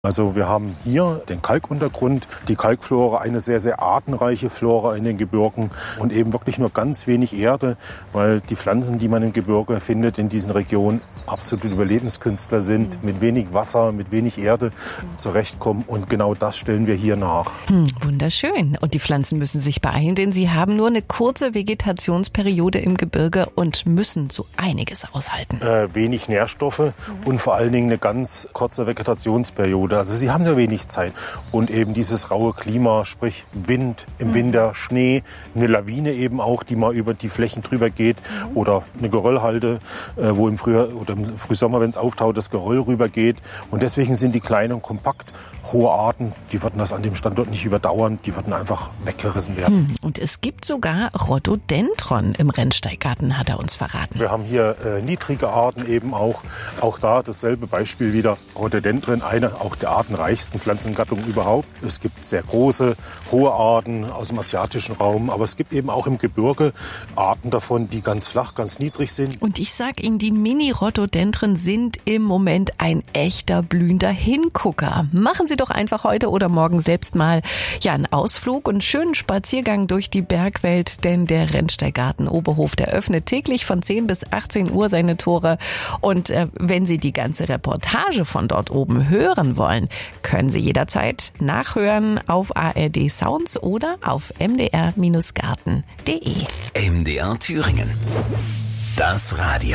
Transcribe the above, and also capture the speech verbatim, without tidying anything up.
Also wir haben hier den Kalkuntergrund, die Kalkflora, eine sehr, sehr artenreiche Flora in den Gebirgen und eben wirklich nur ganz wenig Erde, weil die Pflanzen, die man im Gebirge findet, in diesen Regionen absolute Überlebenskünstler sind, mit wenig Wasser, mit wenig Erde zurechtkommen und genau das stellen wir hier nach. Hm, wunderschön. Und die Pflanzen müssen sich beeilen, denn sie haben nur eine kurze Vegetationsperiode im Gebirge und müssen so einiges aushalten. Äh, wenig Nährstoffe und vor allen Dingen eine ganz kurze Vegetationsperiode. Also sie haben nur wenig Zeit. Und eben dieses raue Klima, sprich Wind, im Winter Schnee, eine Lawine eben auch, die mal über die Flächen drüber geht oder eine Geröllhalde, äh, wo im Frühjahr oder im Frühsommer, wenn es auftaut, das Geröll rübergeht. Und deswegen sind die klein und kompakt. Hohe Arten, die würden das an dem Standort nicht überdauern, die würden einfach weggerissen werden. Hm, und es gibt sogar Rhododendron im Rennsteiggarten, hat er uns verraten. Wir haben hier äh, niedrige Arten eben auch. Auch da dasselbe Beispiel wieder. Rhododendron, eine auch der artenreichsten Pflanzengattungen überhaupt. Es gibt sehr große, hohe Arten aus dem asiatischen Raum, aber es gibt eben auch im Gebirge Arten davon, die ganz flach, ganz niedrig sind. Und ich sag Ihnen, die Mini-Rhododendron sind im Moment ein echter blühender Hingucker. Machen Sie doch einfach heute oder morgen selbst mal ja einen Ausflug und einen schönen Spaziergang durch die Bergwelt, denn der Rennsteiggarten Oberhof, der öffnet täglich von zehn bis achtzehn Uhr seine Tore. Und äh, wenn Sie die ganze Reportage von dort oben hören wollen, können Sie jederzeit nachhören auf A R D Sounds oder auf m d r Bindestrich garten punkt d e. M D R Thüringen. Das Radio.